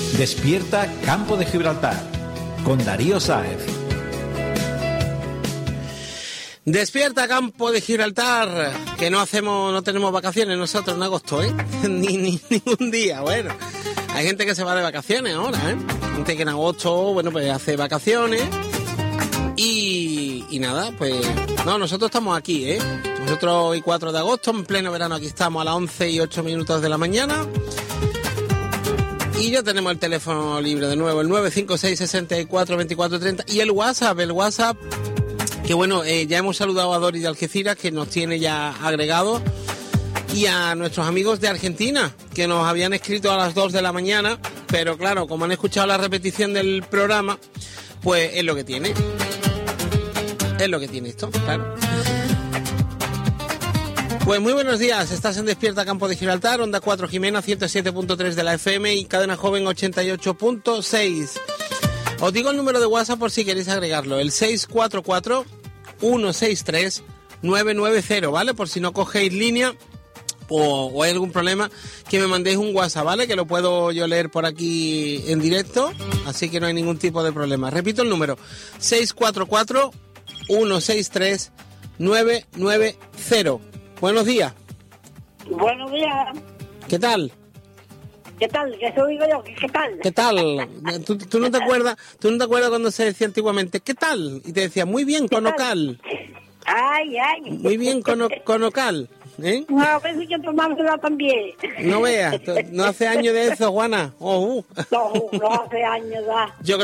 Despierta Campo de Gibraltar con Darío Sáez. Despierta Campo de Gibraltar, que no tenemos vacaciones nosotros en agosto, ni ningún día. Bueno, hay gente que se va de vacaciones ahora, gente que en agosto, bueno, pues hace vacaciones y nada, pues no, nosotros estamos aquí, nosotros hoy 4 de agosto, en pleno verano, aquí estamos a las 11:08 de la mañana. Y ya tenemos el teléfono libre de nuevo, el 956 64 24 30 y el WhatsApp, que bueno, ya hemos saludado a Doris de Algeciras, que nos tiene ya agregados, y a nuestros amigos de Argentina, que nos habían escrito a las 2 de la mañana, pero claro, como han escuchado la repetición del programa, pues es lo que tiene. Es lo que tiene esto, claro. Pues muy buenos días, estás en Despierta Campo de Gibraltar, Onda 4 Jimena, 107.3 de la FM y Cadena Joven 88.6. Os digo el número de WhatsApp por si queréis agregarlo, el 644-163-990, ¿vale? Por si no cogéis línea o hay algún problema, que me mandéis un WhatsApp, ¿vale? Que lo puedo yo leer por aquí en directo, así que no hay ningún tipo de problema. Repito el número, 644-163-990. Buenos días. Buenos días. ¿Qué tal? ¿Qué tal? ¿Qué eso digo yo? ¿Qué tal? ¿Qué tal? ¿Tú no te acuerdas cuando se decía antiguamente ¿qué tal? Y te decía muy bien, Conocal. Ay. Muy bien, Conocal. No, pensé que tomársela también. No veas, no hace años de eso, Juana. No hace años ya. Yo